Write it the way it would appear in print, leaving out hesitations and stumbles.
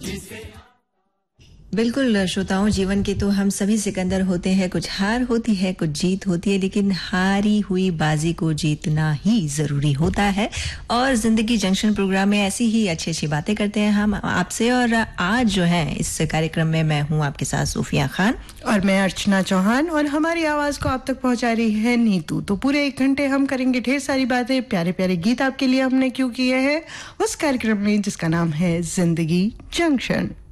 बिल्कुल श्रोताओं, जीवन के तो हम सभी सिकंदर होते हैं। कुछ हार होती है, कुछ जीत होती है, लेकिन हारी हुई बाजी को जीतना ही जरूरी होता है। और जिंदगी जंक्शन प्रोग्राम में ऐसी ही अच्छी अच्छी बातें करते हैं हम आपसे। और आज जो है इस कार्यक्रम में मैं हूं आपके साथ सूफिया खान और मैं अर्चना चौहान, और हमारी आवाज को आप तक पहुंचा रही है नीतू। तो पूरे 1 घंटे हम करेंगे ढेर सारी बातें, प्यारे प्यारे गीत आपके लिए हमने क्यों किए हैं उस कार्यक्रम में जिसका नाम है जिंदगी जंक्शन।